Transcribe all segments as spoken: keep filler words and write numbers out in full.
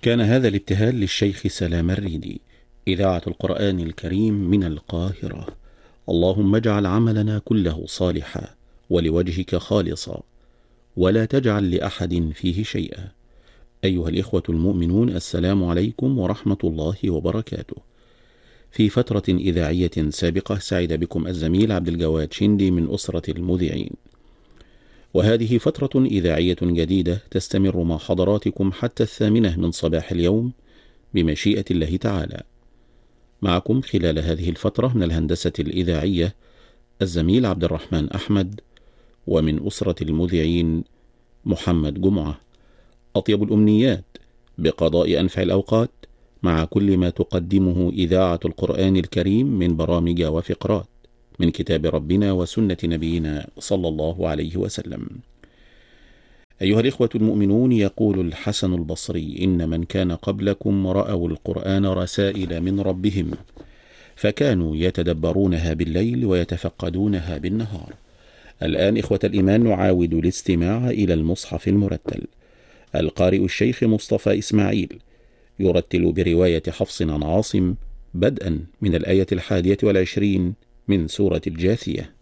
كان هذا الابتهال للشيخ سلام الريدي، إذاعة القرآن الكريم من القاهرة. اللهم اجعل عملنا كله صالحا ولوجهك خالصا، ولا تجعل لأحد فيه شيئا. أيها الإخوة المؤمنون، السلام عليكم ورحمة الله وبركاته. في فترة إذاعية سابقة سعد بكم الزميل عبد الجواد شندي من أسرة المذيعين، وهذه فترة إذاعية جديدة تستمر مع حضراتكم حتى الثامنة من صباح اليوم بمشيئة الله تعالى. معكم خلال هذه الفترة من الهندسة الإذاعية الزميل عبد الرحمن أحمد، ومن أسرة المذيعين محمد جمعة. أطيب الأمنيات بقضاء أنفع الأوقات مع كل ما تقدمه إذاعة القرآن الكريم من برامج وفقرات من كتاب ربنا وسنة نبينا صلى الله عليه وسلم. أيها الإخوة المؤمنون، يقول الحسن البصري: إن من كان قبلكم رأوا القرآن رسائل من ربهم، فكانوا يتدبرونها بالليل ويتفقدونها بالنهار. الآن إخوة الإيمان نعاود الاستماع إلى المصحف المرتل. القارئ الشيخ مصطفى إسماعيل يرتل برواية حفص عن عاصم بدءا من الآية الحادية والعشرين من سورة الجاثية.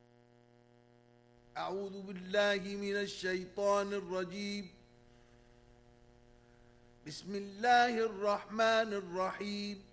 أعوذ بالله من الشيطان الرجيم. بسم الله الرحمن الرحيم.